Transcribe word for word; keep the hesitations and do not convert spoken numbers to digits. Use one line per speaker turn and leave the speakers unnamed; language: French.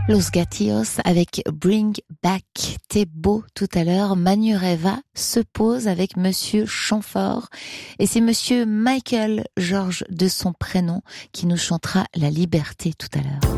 Los Gatillos avec Bring Back. T'es beau tout à l'heure. Manureva se pose avec Monsieur Chamfort. Et c'est Monsieur Michael George de son prénom qui nous chantera La Liberté tout à l'heure.